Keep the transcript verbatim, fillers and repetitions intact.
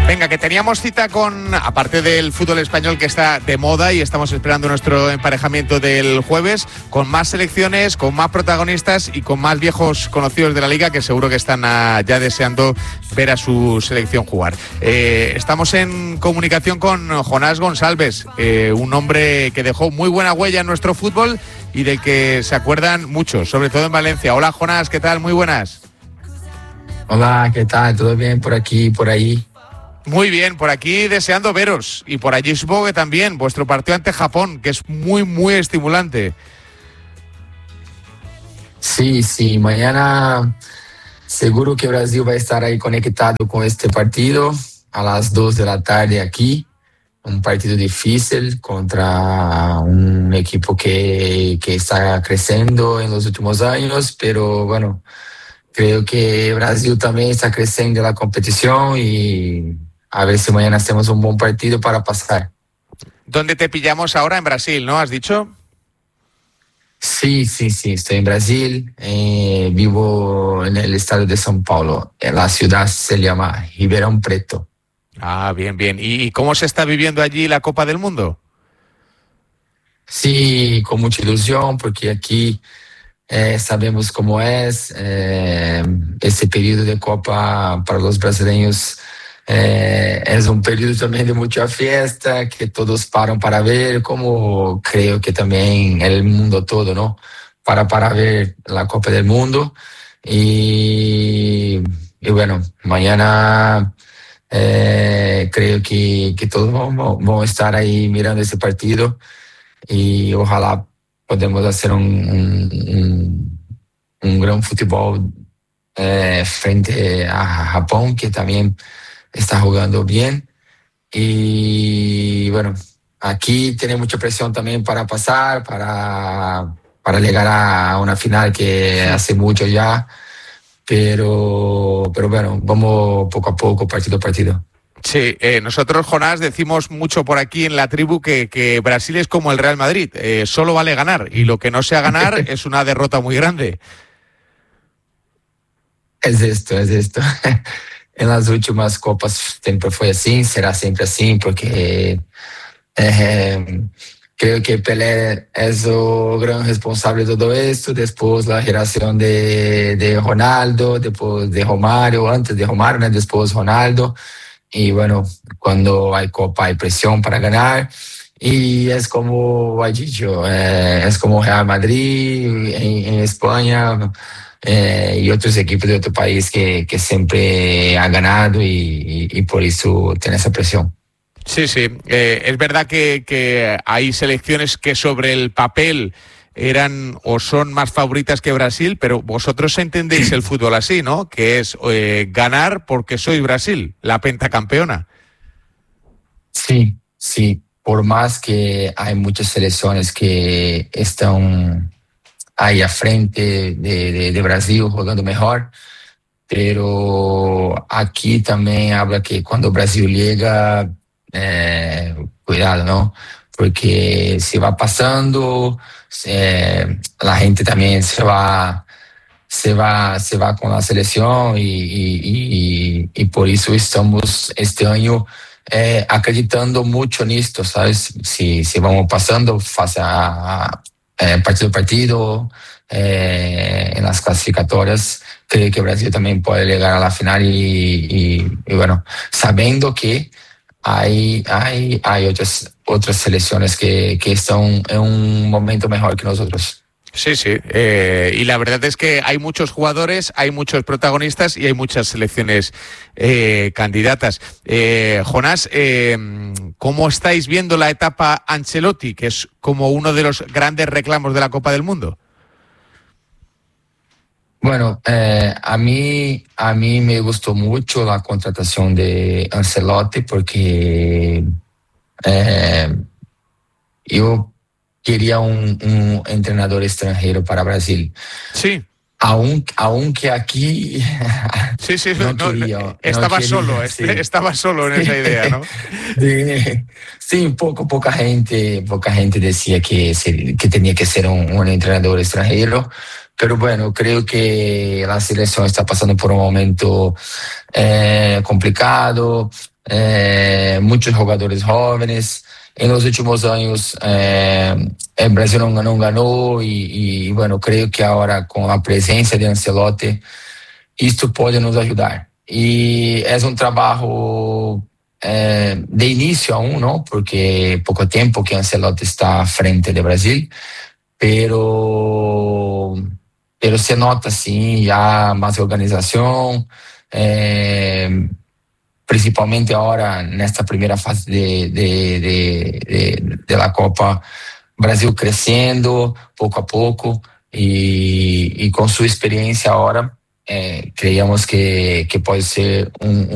Venga, que teníamos cita con, aparte del fútbol español que está de moda y estamos esperando nuestro emparejamiento del jueves, con más selecciones, con más protagonistas y con más viejos conocidos de la liga que seguro que están a, ya deseando ver a su selección jugar. Eh, estamos en comunicación con Jonás Gonçalves, eh, un hombre que dejó muy buena huella en nuestro fútbol y del que se acuerdan muchos, sobre todo en Valencia. Hola Jonás, ¿qué tal? Muy buenas. Hola, ¿qué tal? ¿Todo bien por aquí, por ahí? Muy bien, por aquí deseando veros y por allí supongo que también vuestro partido ante Japón, que es muy, muy estimulante. Sí, sí, mañana seguro que Brasil va a estar ahí conectado con este partido a las dos de la tarde aquí. Un partido difícil contra un equipo que, que está creciendo en los últimos años, pero bueno, creo que Brasil también está creciendo en la competición y a ver si mañana hacemos un buen partido para pasar. ¿Dónde te pillamos ahora? En Brasil, ¿no? ¿Has dicho? Sí, sí, sí, estoy en Brasil, eh, vivo en el estado de São Paulo. La ciudad se llama Ribeirão Preto. Ah, bien, bien. ¿Y cómo se está viviendo allí la Copa del Mundo? Sí, con mucha ilusión, porque aquí eh, sabemos cómo es eh, ese periodo de Copa para los brasileños. Eh, es un periodo también de mucha fiesta, que todos paran para ver, como creo que también el mundo todo, ¿no? Para, para ver la Copa del Mundo. Y, y bueno, mañana eh, creo que, que todos vamos, vamos a estar ahí mirando ese partido y ojalá podamos hacer un, un, un gran fútbol eh, frente a Japón, que también está jugando bien. Y bueno, aquí tiene mucha presión también para pasar, para, para llegar a una final que hace mucho ya, pero, pero bueno, vamos poco a poco, partido a partido. Sí, eh, nosotros, Jonás, decimos mucho por aquí en la tribu que, que Brasil es como el Real Madrid, eh, solo vale ganar, y lo que no sea ganar es una derrota muy grande. Es esto, es esto. En las últimas copas siempre fue así, será siempre así, porque eh, creo que Pelé es el gran responsable de todo esto. Después la generación de, de Ronaldo, después de Romario, antes de Romario, ¿no? Después Ronaldo. Y bueno, cuando hay copa hay presión para ganar. Y es como ha dicho, eh, es como Real Madrid en, en España. Eh, y otros equipos de otro país que, que siempre ha ganado y, y, y por eso tiene esa presión. Sí, sí, eh, es verdad que, que hay selecciones que sobre el papel eran o son más favoritas que Brasil, pero vosotros entendéis el fútbol así, ¿no? Que es eh, ganar porque soy Brasil, la pentacampeona. Sí, sí, por más que hay muchas selecciones que están ahí a frente de, de, de Brasil jugando mejor, pero aquí también habla que cuando Brasil llega, eh, cuidado, ¿no? Porque se va pasando, eh, la gente también se va, se va, se va con la selección y, y, y, y por eso estamos este año eh, acreditando mucho en esto, ¿sabes? Si, si vamos pasando fase a, a Eh, partido a partido, eh, en las clasificatorias, creo que Brasil también puede llegar a la final y, y, y bueno, sabiendo que hay, hay, hay otras, otras selecciones que, que están en un momento mejor que nosotros. Sí, sí, eh, y la verdad es que hay muchos jugadores, hay muchos protagonistas y hay muchas selecciones eh, candidatas. Eh, Jonás, eh, ¿cómo estáis viendo la etapa Ancelotti, que es como uno de los grandes reclamos de la Copa del Mundo? Bueno, eh, a mí, a mí me gustó mucho la contratación de Ancelotti porque eh, yo quería un, un entrenador extranjero para Brasil. Sí. Aun, aunque aquí sí, sí, no, no, quería, no, estaba no quería, solo, sí. estaba solo en esa idea, ¿no? Sí, sí, poco, poca gente, poca gente decía que, que tenía que ser un, un entrenador extranjero, pero bueno, creo que la selección está pasando por un momento eh, complicado. eh, muchos jugadores jóvenes. En los últimos años eh, el Brasil no, no ganó y, y bueno, creo que ahora con la presencia de Ancelotti esto puede nos ayudar. Y es un trabajo eh, de inicio aún, ¿no? Porque poco tiempo que Ancelotti está frente de Brasil, pero, pero se nota sim já mais organização, é, principalmente agora nesta primeira fase de, de, de, de, de la Copa, Brasil crescendo pouco a pouco e, e com sua experiência agora, é, creemos que, que pode ser um,